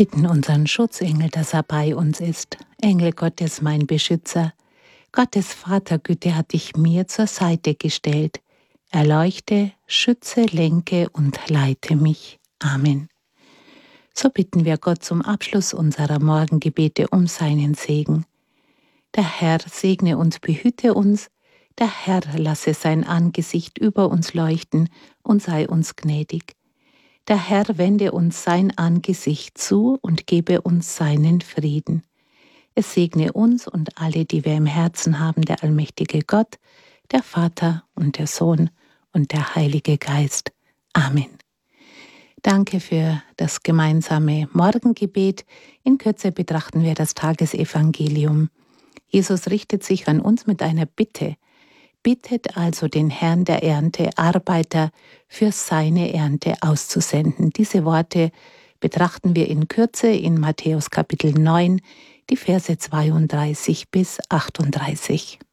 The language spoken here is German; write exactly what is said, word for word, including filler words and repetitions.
bitten unseren Schutzengel, dass er bei uns ist. Engel Gottes, mein Beschützer, Gottes Vatergüte hat dich mir zur Seite gestellt. Erleuchte, schütze, lenke und leite mich. Amen. So bitten wir Gott zum Abschluss unserer Morgengebete um seinen Segen. Der Herr segne und behüte uns, der Herr lasse sein Angesicht über uns leuchten und sei uns gnädig. Der Herr wende uns sein Angesicht zu und gebe uns seinen Frieden. Es segne uns und alle, die wir im Herzen haben, der allmächtige Gott, der Vater und der Sohn und der Heilige Geist. Amen. Danke für das gemeinsame Morgengebet. In Kürze betrachten wir das Tagesevangelium. Jesus richtet sich an uns mit einer Bitte. Bittet also den Herrn der Ernte, Arbeiter für seine Ernte auszusenden. Diese Worte betrachten wir in Kürze in Matthäus Kapitel neun, die Verse zweiunddreißig bis achtunddreißig.